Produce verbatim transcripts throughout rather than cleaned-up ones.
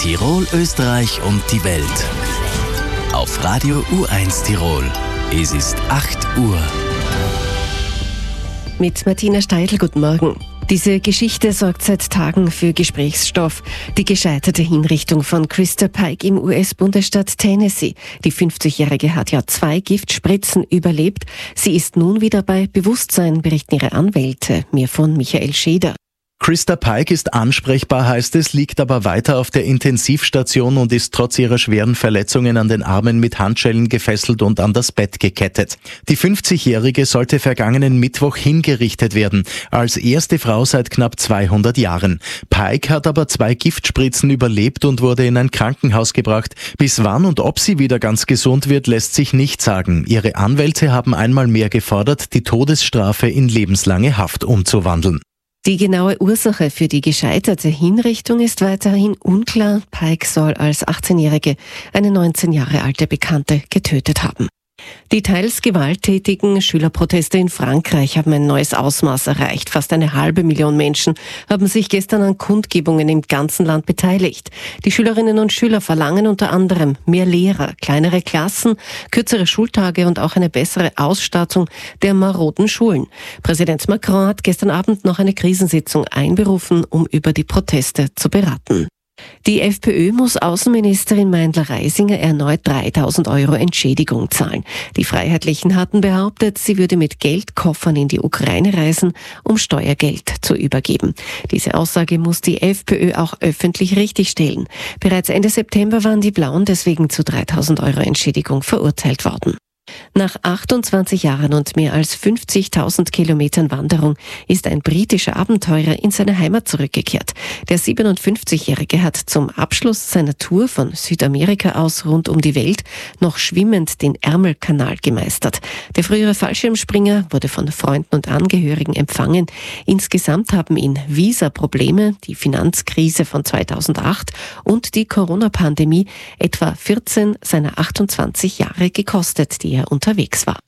Tirol, Österreich und die Welt. Auf Radio U eins Tirol. Es ist acht Uhr. Mit Martina Steidl, guten Morgen. Diese Geschichte sorgt seit Tagen für Gesprächsstoff. Die gescheiterte Hinrichtung von Krista Pike im U S-Bundesstaat Tennessee. Die fünfzigjährige hat ja zwei Giftspritzen überlebt. Sie ist nun wieder bei Bewusstsein, berichten ihre Anwälte. Mehr von Michael Scheder. Krista Pike ist ansprechbar, heißt es, liegt aber weiter auf der Intensivstation und ist trotz ihrer schweren Verletzungen an den Armen mit Handschellen gefesselt und an das Bett gekettet. Die fünfzigjährige sollte vergangenen Mittwoch hingerichtet werden, als erste Frau seit knapp zweihundert Jahren. Pike hat aber zwei Giftspritzen überlebt und wurde in ein Krankenhaus gebracht. Bis wann und ob sie wieder ganz gesund wird, lässt sich nicht sagen. Ihre Anwälte haben einmal mehr gefordert, die Todesstrafe in lebenslange Haft umzuwandeln. Die genaue Ursache für die gescheiterte Hinrichtung ist weiterhin unklar. Pike soll als achtzehnjährige eine neunzehn Jahre alte Bekannte getötet haben. Die teils gewalttätigen Schülerproteste in Frankreich haben ein neues Ausmaß erreicht. Fast eine halbe Million Menschen haben sich gestern an Kundgebungen im ganzen Land beteiligt. Die Schülerinnen und Schüler verlangen unter anderem mehr Lehrer, kleinere Klassen, kürzere Schultage und auch eine bessere Ausstattung der maroden Schulen. Präsident Macron hat gestern Abend noch eine Krisensitzung einberufen, um über die Proteste zu beraten. Die FPÖ muss Außenministerin Meindl-Reisinger erneut dreitausend Euro Entschädigung zahlen. Die Freiheitlichen hatten behauptet, sie würde mit Geldkoffern in die Ukraine reisen, um Steuergeld zu übergeben. Diese Aussage muss die FPÖ auch öffentlich richtigstellen. Bereits Ende September waren die Blauen deswegen zu dreitausend Euro Entschädigung verurteilt worden. Nach achtundzwanzig Jahren und mehr als fünfzigtausend Kilometern Wanderung ist ein britischer Abenteurer in seine Heimat zurückgekehrt. Der siebenundfünfzigjährige hat zum Abschluss seiner Tour von Südamerika aus rund um die Welt noch schwimmend den Ärmelkanal gemeistert. Der frühere Fallschirmspringer wurde von Freunden und Angehörigen empfangen. Insgesamt haben ihn Visaprobleme, die Finanzkrise von zweitausendacht und die Corona-Pandemie etwa vierzehn seiner achtundzwanzig Jahre gekostet, die er unterwegs war.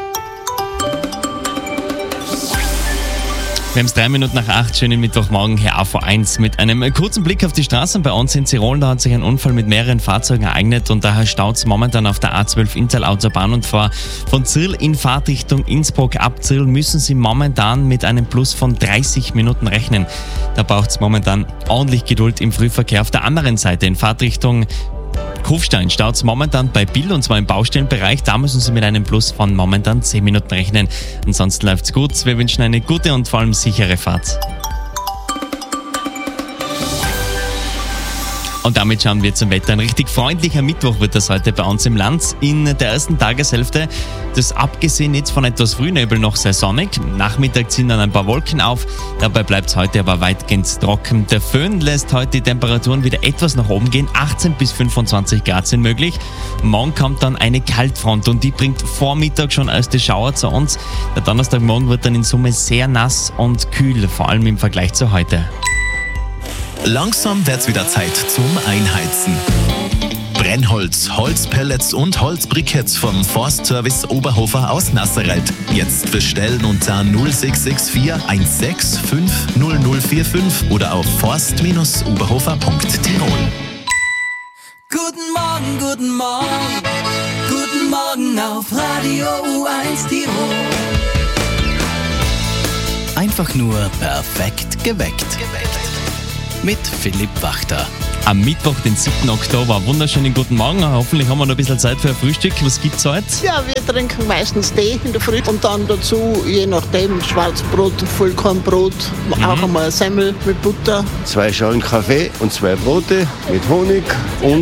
Wir haben es drei Minuten nach acht, schönen Mittwochmorgen hier A V eins mit einem kurzen Blick auf die Straßen bei uns in Tirol. Da hat sich ein Unfall mit mehreren Fahrzeugen ereignet und daher staut es momentan auf der A zwölf Inntal-Autobahn und zwar von Zirl in Fahrtrichtung Innsbruck. Ab Zirl müssen Sie momentan mit einem Plus von dreißig Minuten rechnen. Da braucht es momentan ordentlich Geduld im Frühverkehr. Auf der anderen Seite in Fahrtrichtung Kufstein staut es momentan bei Bill und zwar im Baustellenbereich. Da müssen Sie mit einem Plus von momentan zehn Minuten rechnen. Ansonsten läuft's gut. Wir wünschen eine gute und vor allem sichere Fahrt. Und damit schauen wir zum Wetter. Ein richtig freundlicher Mittwoch wird das heute bei uns im Land. In der ersten Tageshälfte, das abgesehen jetzt von etwas Frühnebel noch sehr sonnig. Nachmittag ziehen dann ein paar Wolken auf. Dabei bleibt es heute aber weitgehend trocken. Der Föhn lässt heute die Temperaturen wieder etwas nach oben gehen. achtzehn bis fünfundzwanzig Grad sind möglich. Morgen kommt dann eine Kaltfront und die bringt Vormittag schon erste Schauer zu uns. Der Donnerstagmorgen wird dann in Summe sehr nass und kühl, vor allem im Vergleich zu heute. Langsam wird's wieder Zeit zum Einheizen. Brennholz, Holzpellets und Holzbriketts vom Forstservice Oberhofer aus Nasserreit. Jetzt bestellen unter null sechs sechs vier eins sechs fünf null null vier fünf oder auf forst oberhofer punkt tirol. Guten Morgen, guten Morgen, guten Morgen auf Radio U eins Tirol. Einfach nur perfekt geweckt. Mit Philipp Wachter. Am Mittwoch, den siebten Oktober. Wunderschönen guten Morgen. Hoffentlich haben wir noch ein bisschen Zeit für ein Frühstück. Was gibt's heute? Ja, wir trinken meistens Tee in der Früh und dann dazu, je nachdem, Schwarzbrot, Vollkornbrot, mhm. auch einmal Semmel mit Butter. Zwei Schalen Kaffee und zwei Brote mit Honig und